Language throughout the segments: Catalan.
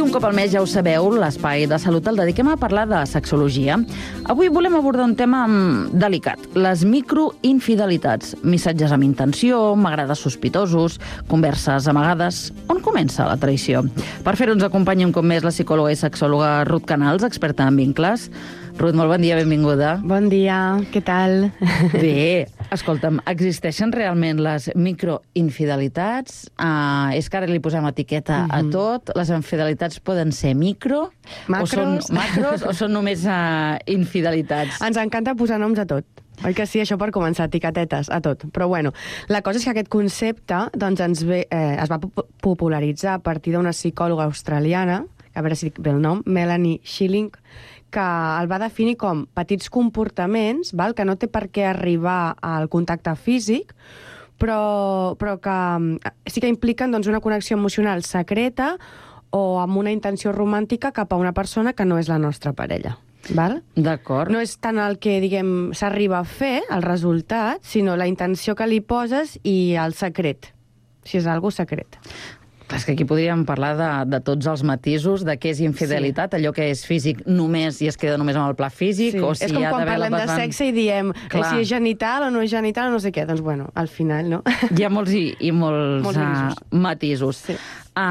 un cop al mes, ja ho sabeu, l'espai de salut el dediquem a parlar de sexologia. Avui volem abordar un tema delicat, les microinfidelitats. Missatges amb intenció, m'agrada sospitosos, converses amagades... On comença la traïció? Per fer-ho ens acompanya un cop més la psicòloga i sexòloga Ruth Canals, experta en vincles. Ruth, molt bon dia, benvinguda. Bon dia, què tal? Bé, escolta'm, existeixen realment les microinfidelitats? És que ara li posem etiqueta a tot. Les infidelitats poden ser micro? Macros? O són macros o són només infidelitats? Ens encanta posar noms a tot. Oi que sí, això per començar, etiquetetes, a tot. Però bueno, la cosa és que aquest concepte doncs, es va popularitzar a partir d'una psicòloga australiana, a veure si dic bé el nom, Melanie Schilling, que el va definir com petits comportaments, que no té per què arribar al contacte físic, però que sí que impliquen doncs, una connexió emocional secreta o amb una intenció romàntica cap a una persona que no és la nostra parella. D'acord. No és tant el que, diguem, s'arriba a fer, el resultat, sinó la intenció que li poses i el secret, si és algo secret. És que aquí podríem parlar de tots els matisos, de què és infidelitat, allò que és físic només i es queda només amb el pla físic, o si és com hi ha quan d'haver parlem de sexe i diem si és genital o no és genital o no sé què. Doncs, bueno, al final, no? Hi ha molts i molts matisos. Sí.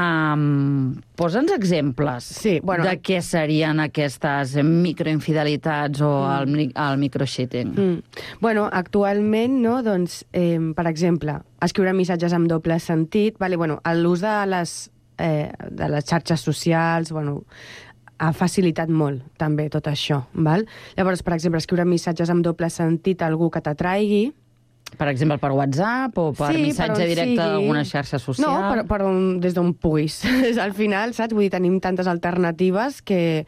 Posa'ns exemples de què serien aquestes microinfidelitats o el microcheating. Bueno, actualment, no, doncs, per exemple, escriure missatges amb doble sentit, l'ús de les xarxes socials, ha facilitat molt, també, tot això. Llavors, per exemple, escriure missatges amb doble sentit a algú que t'atraigui. Per exemple, per WhatsApp o per missatge directe d'alguna xarxa social? No, des d'on puguis. Al final, saps? Vull dir, tenim tantes alternatives que,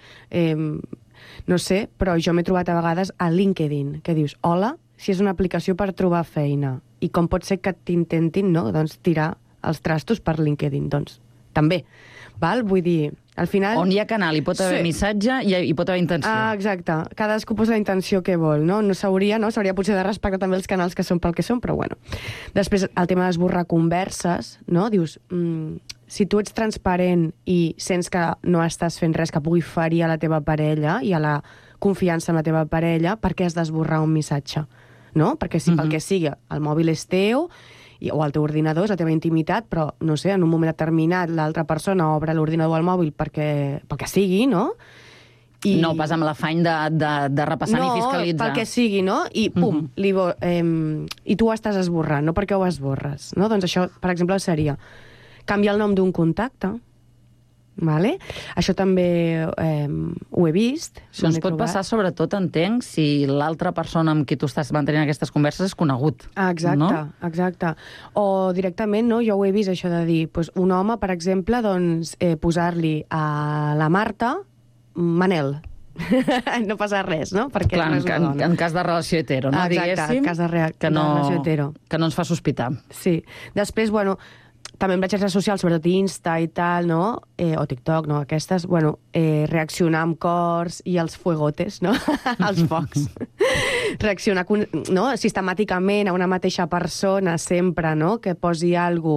no sé, però jo m'he trobat a vegades a LinkedIn, que dius, hola, si és una aplicació per trobar feina, i com pot ser que t'intentin, no?, doncs tirar els trastos per LinkedIn, doncs també. Vull dir, al final... On hi ha canal, hi pot haver missatge i hi pot haver intenció. Exacte. Cadascú posa la intenció que vol, no? S'hauria potser de respectar també els canals que són pel que són, però bueno. Després, el tema d'esborrar converses, no? Dius, si tu ets transparent i sents que no estàs fent res que pugui ferir a la teva parella i a la confiança en la teva parella, per què has d'esborrar un missatge? No? Perquè si pel que sigui, el mòbil és teu, o el teu ordinador, és la teva intimitat, però, no sé, en un moment determinat l'altra persona obre l'ordinador o el mòbil pel que sigui, no? No pas amb l'afany de repassar ni fiscalitzar. No, pel que sigui, no? I pum, i tu ho estàs esborrant, no perquè ho esborres, no? Doncs això, per exemple, seria canviar el nom d'un contacte, això també ho he vist. Això ens pot passar, sobretot, entenc, si l'altra persona amb qui tu estàs mantenint aquestes converses és conegut. Exacte. O directament, no? Jo ho he vist, això de dir, un home, per exemple, posar-li a la Marta Manel. No passa res, no? Perquè no és una dona. En cas de relació hetero, no? Exacte, en cas de relació hetero. Que no ens fa sospitar. Sí. Després, també amb les xarxes socials, sobretot Insta i tal, no? O TikTok, no? Aquestes, reaccionar amb cors i els fuegotes, no? Els focs. Reaccionar sistemàticament a una mateixa persona sempre, no? Que posi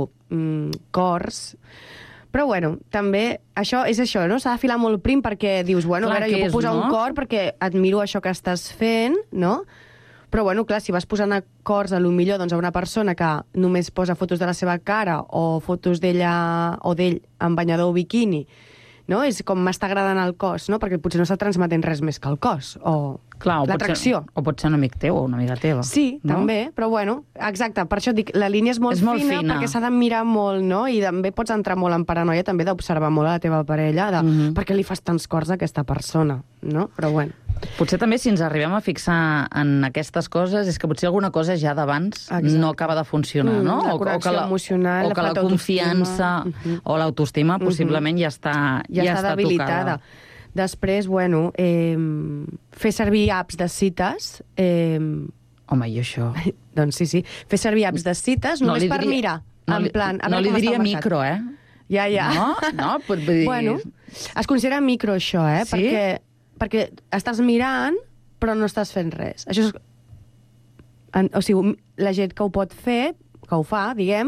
cors. Però, també això és això, no? S'ha de filar molt prim perquè dius, jo puc posar un cor perquè admiro això que estàs fent, no? Però, clar, si vas posant cors a millor a una persona que només posa fotos de la seva cara o fotos d'ella o d'ell en banyador o biquini, no? És com m'està agradant el cos, no? Perquè potser no està transmetent res més que el cos o l'atracció. O pot ser un amic teu o una amiga teva. Sí, també, però exacte, per això dic, la línia és molt fina perquè s'ha de mirar molt, no? I també pots entrar molt en paranoia, també d'observar molt a la teva parella, per què li fas tants cors a aquesta persona, no? Però potser també si ens arribem a fixar en aquestes coses és que potser alguna cosa ja d'abans no acaba de funcionar, no? La connexió emocional, o que la confiança o l'autoestima possiblement ja està debilitada. Després, fer servir apps de cites... Home, i això? Doncs sí. Fer servir apps de cites només per mirar. No li diria micro, eh? Ja. No, pot dir... Es considera micro, això, Sí? Perquè estàs mirant, però no estàs fent res. Això és... O sigui, la gent que ho pot fer, que ho fa, diguem,